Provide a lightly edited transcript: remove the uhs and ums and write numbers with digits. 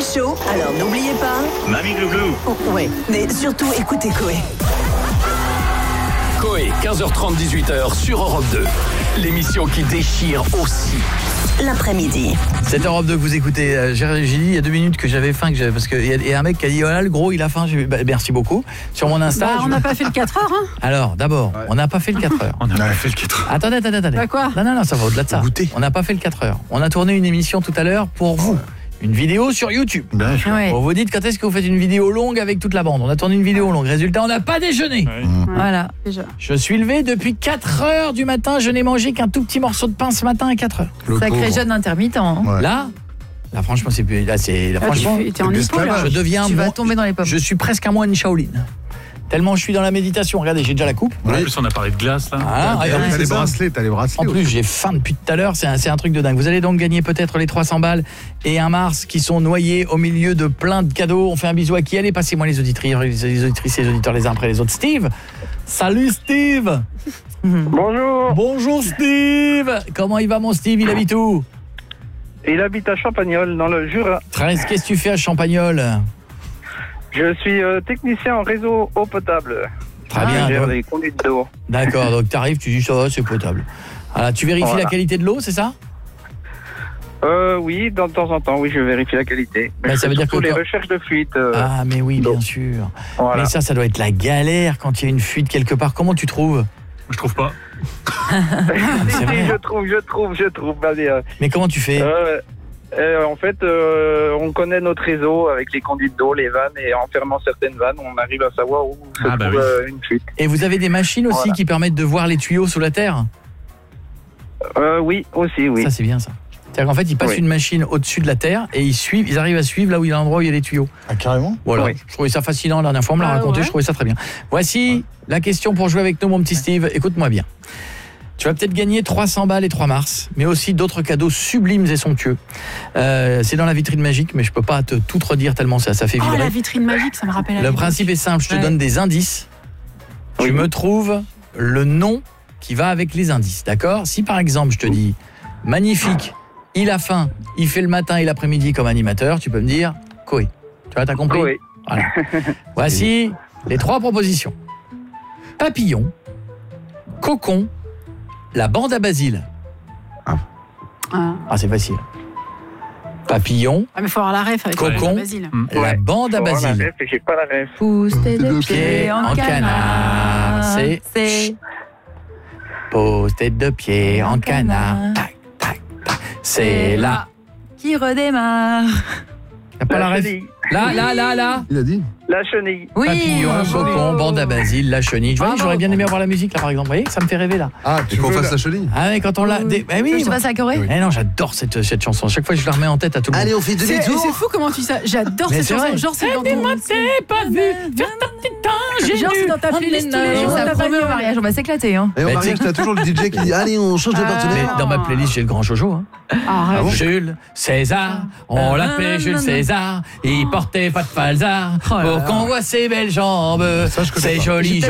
chaud, alors n'oubliez pas... Mamie Glouglou. Oh, ouais, mais surtout écoutez Coé. Coé, 15h30, 18h sur Europe 2. L'émission qui déchire aussi. L'après-midi. C'est Europe 2 que vous écoutez. J'ai dit il y a 2 minutes que j'avais faim, parce qu'il y a un mec qui a dit « Oh là, le gros, il a faim. » Merci beaucoup. Sur mon Insta... on n'a pas fait le 4 heures, hein. Alors, d'abord, on n'a pas fait le 4 heures. On n'a pas fait le 4 heures. Attendez. Bah quoi ? Non, ça va au-delà de ça. Goûter. On n'a pas fait le 4 heures. On a tourné une émission tout à l'heure pour vous. Une vidéo sur YouTube. Ouais. Bon, vous dites quand est-ce que vous faites une vidéo longue avec toute la bande. On a tourné une vidéo longue. Résultat, on n'a pas déjeuné. Ouais. Voilà, déjà. Je suis levé depuis 4 heures du matin. Je n'ai mangé qu'un tout petit morceau de pain ce matin à 4 heures. Sacré jeune intermittent. Hein. Ouais. Là, franchement, c'est plus... Là, c'est... franchement, t'es en hypo, là. je deviens... Tu vas tomber dans les pommes. Je suis presque un moine Shaolin. Tellement je suis dans la méditation. Regardez, j'ai déjà la coupe. En plus, on a parlé de glace, là. Ah, T'as regardez, les c'est ça. bracelets, En plus, j'ai faim depuis tout à l'heure, c'est un truc de dingue. Vous allez donc gagner peut-être les 300 balles et un Mars qui sont noyés au milieu de plein de cadeaux. On fait un bisou à qui? Allez, passez-moi les auditrices et les auditeurs les uns après les autres. Steve! Salut Steve! Bonjour, Bonjour Steve! Comment il va mon Steve? Il habite où? il habite à Champagnole, dans le Jura. 13, qu'est-ce que tu fais à Champagnole? Je suis technicien en réseau eau potable. Très bien. Je gère donc- les conduites d'eau. D'accord, donc tu arrives, tu dis ça va, c'est potable. Voilà, tu vérifies Voilà. la qualité de l'eau, c'est ça? Oui, de temps en temps, oui, je vérifie la qualité. Bah, ça veut dire surtout que les quand- recherches de fuite. Ah mais oui, bien sûr. Voilà. Mais ça doit être la galère quand il y a une fuite quelque part. Comment tu trouves? Je trouve pas. C'est vrai. Je trouve. Allez, Mais comment tu fais? en fait, on connaît notre réseau avec les conduites d'eau, les vannes, et en fermant certaines vannes, on arrive à savoir où se Ah, bah trouve oui. une fuite. Et vous avez des machines aussi Voilà. qui permettent de voir les tuyaux sous la terre? Oui, aussi, oui. Ça c'est bien ça. C'est-à-dire qu'en fait, ils passent Oui. une machine au-dessus de la terre et ils arrivent à suivre là où il y a l'endroit où il y a les tuyaux. Ah, carrément. Voilà. Oui. Je trouvais ça fascinant la dernière fois, on me l'a Ah, raconté, ouais. je trouvais ça très bien. Voici la question pour jouer avec nous, mon petit Steve. Écoute-moi bien. Tu vas peut-être gagner 300 balles et 3 Mars, mais aussi d'autres cadeaux sublimes et somptueux. C'est dans la vitrine magique, mais je peux pas tout te redire tellement ça fait Oh, vibrer. la vitrine magique, ça me rappelle la Le vie. principe est simple, je te Ouais. donne des indices. Tu Oui. me trouves le nom qui va avec les indices, d'accord? Si par exemple je te dis magnifique, il a faim, il fait le matin et l'après-midi comme animateur, tu peux me dire Coé. Tu vois, t'as compris? Oui. Voilà. Voici les 3 propositions. Papillon, cocon, la bande à Basile. Ah, Ah, c'est facile. Papillon, mais faut avoir la ref avec Cocon. Basile. la Ouais. bande à Faut avoir la Basile. ref, et j'ai pas la ref. Pousse tes deux pieds pieds en en canard. canard. C'est- Pose tes 2 pieds en canard. Tac, tac, tac. C'est là. qui redémarre. T'as pas la ref? chenille. Là. Il a dit. La chenille. Oui. Papillon, cocon, bande à Basile, la chenille. Bravo. J'aurais bien aimé avoir la musique là par exemple. Vous voyez, ça me fait rêver là. Ah, Et qu'on fasse la chenille. Ah mais quand on l'a... Bah Tu oui. veux que je te passe la choré? Eh non, j'adore cette chanson. Chaque fois je la remets en tête à tout le monde. Allez, on fait C'est fou comment tu dis ça. J'adore Mais cette c'est chanson. vrai. Genre, c'est dans T'es ton... pas vu faire ta petite tâche. Genre, c'est dans ta playlist tous les jours. Ça promet au mariage. On va s'éclater. Hein. Et au Mais mariage, tu- t'as toujours le DJ qui dit allez, on change de Mais partenaire. dans ma playlist, j'ai le grand Jojo. Hein. Arrête. Jules César, on l'appelait Jules César. Il portait pas de falzar. Oh là Pour là. qu'on voit ses belles jambes, Ça, je connais ses pas. jolies J'ai peut-être